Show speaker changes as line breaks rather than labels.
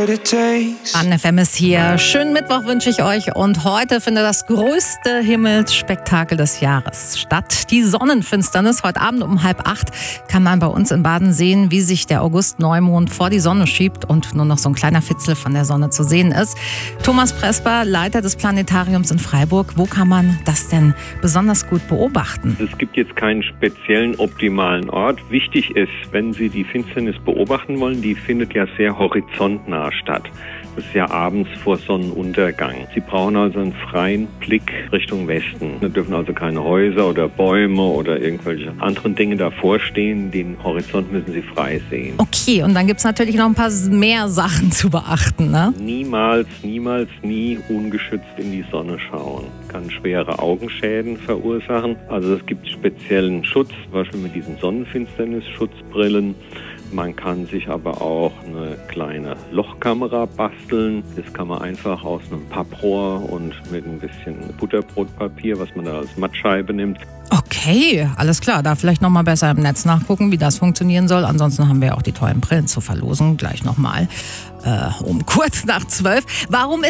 what it takes.
FM ist hier. Schönen Mittwoch wünsche ich euch. Und heute findet das größte Himmelsspektakel des Jahres statt. Die Sonnenfinsternis. Heute Abend um 7:30 kann man bei uns in Baden sehen, wie sich der August-Neumond vor die Sonne schiebt und nur noch so ein kleiner Fitzel von der Sonne zu sehen ist. Thomas Presper, Leiter des Planetariums in Freiburg. Wo kann man das denn besonders gut beobachten?
Es gibt jetzt keinen speziellen optimalen Ort. Wichtig ist, wenn Sie die Finsternis beobachten wollen, die findet ja sehr horizontnah statt. Das ist ja abends vor Sonnenuntergang. Sie brauchen also einen freien Blick Richtung Westen. Da dürfen also keine Häuser oder Bäume oder irgendwelche anderen Dinge davor stehen. Den Horizont müssen Sie frei sehen.
Okay, und dann gibt es natürlich noch ein paar mehr Sachen zu beachten, ne?
Niemals, nie ungeschützt in die Sonne schauen. Kann schwere Augenschäden verursachen. Also es gibt speziellen Schutz, zum Beispiel mit diesen Sonnenfinsternis-Schutzbrillen. Man kann sich aber auch eine kleine Lochkamera basteln. Das kann man einfach aus einem Papprohr und mit ein bisschen Butterbrotpapier, was man da als Mattscheibe nimmt.
Okay, alles klar. Da vielleicht nochmal besser im Netz nachgucken, wie das funktionieren soll. Ansonsten haben wir auch die tollen Brillen zu verlosen. Gleich nochmal um kurz nach 12. Warum